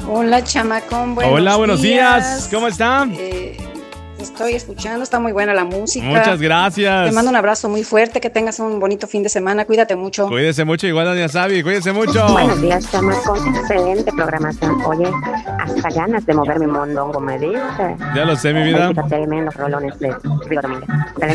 Hola, chamacón, buenos días. ¿Cómo están? Estoy escuchando, está muy buena la música. Muchas gracias. Te mando un abrazo muy fuerte, que tengas un bonito fin de semana, cuídate mucho. Cuídese mucho, igual doña Sabi, cuídese mucho. Buenos días, chamacón, excelente programación. Oye, hasta ganas de mover mi mondongo, me dice. Ya lo sé, mi vida. Tremendos rolones de Rigo Domínguez.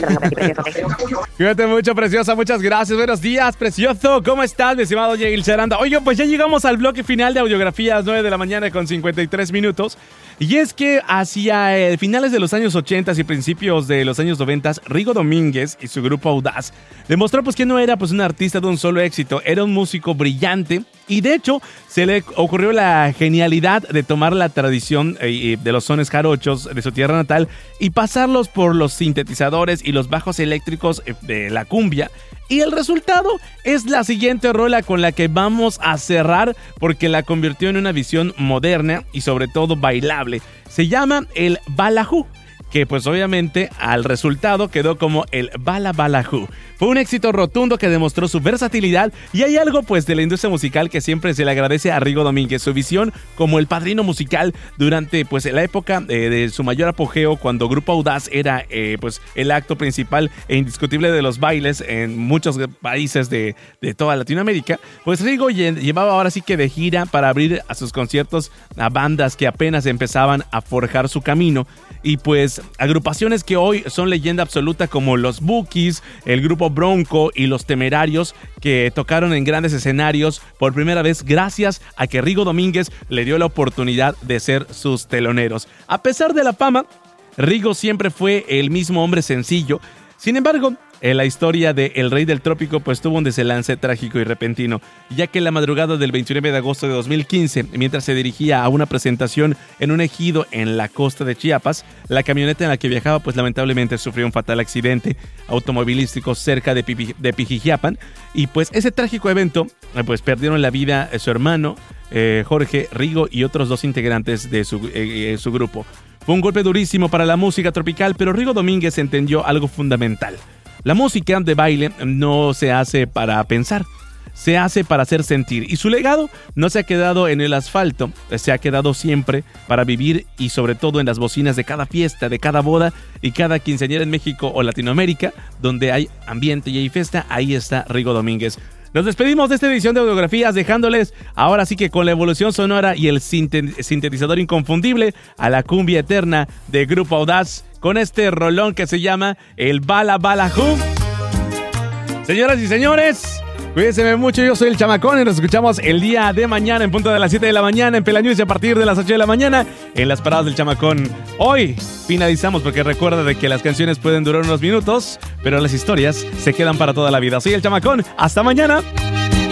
Cuídate mucho, preciosa, muchas gracias. Buenos días, precioso. ¿Cómo estás, mi estimado Yegil Charanda? Oye, pues ya llegamos al bloque final de Audiografías, 9 de la mañana con 53 minutos. Y es que hacia finales de los años 80 y principios de los años 90, Rigo Domínguez y su grupo Audaz demostró pues que no era pues un artista de un solo éxito, era un músico brillante y de hecho se le ocurrió la genialidad de tomar la tradición de los sones jarochos de su tierra natal y pasarlos por los sintetizadores y los bajos eléctricos de la cumbia. Y el resultado es la siguiente rola con la que vamos a cerrar porque la convirtió en una visión moderna y sobre todo bailable. Se llama el Balaju, que pues obviamente al resultado quedó como el Bala Balaju. Fue un éxito rotundo que demostró su versatilidad y hay algo pues de la industria musical que siempre se le agradece a Rigo Domínguez, su visión como el padrino musical durante pues la época de su mayor apogeo, cuando Grupo Audaz era pues el acto principal e indiscutible de los bailes en muchos países de toda Latinoamérica. Pues Rigo llevaba ahora sí que de gira para abrir a sus conciertos a bandas que apenas empezaban a forjar su camino y pues agrupaciones que hoy son leyenda absoluta como los Bukis, el grupo Bronco y los Temerarios, que tocaron en grandes escenarios por primera vez gracias a que Rigo Domínguez le dio la oportunidad de ser sus teloneros. A pesar de la fama, Rigo siempre fue el mismo hombre sencillo. Sin embargo, la historia de El Rey del Trópico pues tuvo un desenlace trágico y repentino, ya que en la madrugada del 29 de agosto de 2015, mientras se dirigía a una presentación en un ejido en la costa de Chiapas, la camioneta en la que viajaba pues lamentablemente sufrió un fatal accidente automovilístico cerca de Pijijiapan, y pues ese trágico evento pues perdieron la vida su hermano Jorge, Rigo y otros dos integrantes de su grupo. Fue un golpe durísimo para la música tropical, pero Rigo Domínguez entendió algo fundamental. La música de baile no se hace para pensar, se hace para hacer sentir. Y su legado no se ha quedado en el asfalto, se ha quedado siempre para vivir y sobre todo en las bocinas de cada fiesta, de cada boda y cada quinceañera en México o Latinoamérica, donde hay ambiente y hay fiesta, ahí está Rigo Domínguez. Nos despedimos de esta edición de Audiografías dejándoles ahora sí que con la evolución sonora y el sintetizador inconfundible a la cumbia eterna de Grupo Audaz con este rolón que se llama el Bala Balaju. Señoras y señores, cuídense mucho, yo soy el Chamacón y nos escuchamos el día de mañana en punto de las 7 de la mañana en Pelanews y a partir de las 8 de la mañana en las paradas del Chamacón. Hoy finalizamos porque recuerda de que las canciones pueden durar unos minutos, pero las historias se quedan para toda la vida. Soy el Chamacón, hasta mañana.